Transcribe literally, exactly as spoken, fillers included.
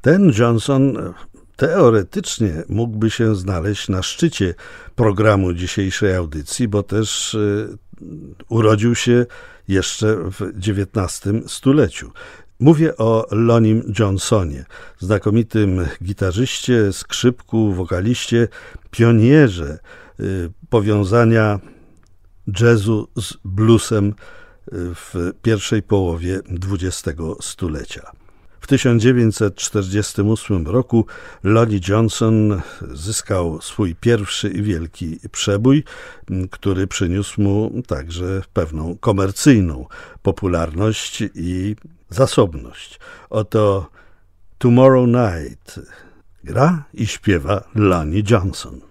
Ten Johnson teoretycznie mógłby się znaleźć na szczycie programu dzisiejszej audycji, bo też y, urodził się jeszcze w dziewiętnastym stuleciu. Mówię o Lonim Johnsonie, znakomitym gitarzyście, skrzypku, wokaliście, pionierze y, powiązania jazzu z bluesem w pierwszej połowie dwudziestego stulecia. W tysiąc dziewięćset czterdziestym ósmym roku Lonnie Johnson zyskał swój pierwszy i wielki przebój, który przyniósł mu także pewną komercyjną popularność i zasobność. Oto Tomorrow Night gra i śpiewa Lonnie Johnson.